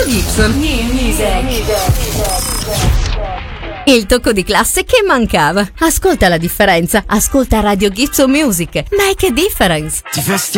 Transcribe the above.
Gibson. Il tocco di classe che mancava. Ascolta la differenza. Ascolta Radio Gibson Music. Make a difference.